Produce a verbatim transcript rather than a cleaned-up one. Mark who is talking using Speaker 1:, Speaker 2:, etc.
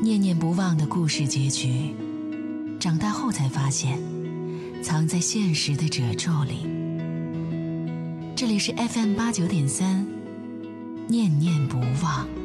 Speaker 1: 念念不忘的故事结局，长大后才发现藏在现实的褶皱里。这里是 F M 八九点三，念念不忘。